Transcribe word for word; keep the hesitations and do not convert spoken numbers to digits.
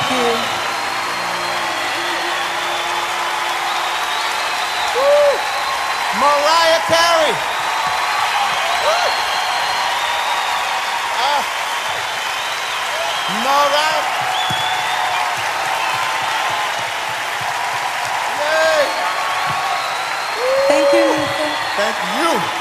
you. Woo! Mariah Carey. Woo! Uh, Mariah. Yay! Thank you, Lisa. Thank you.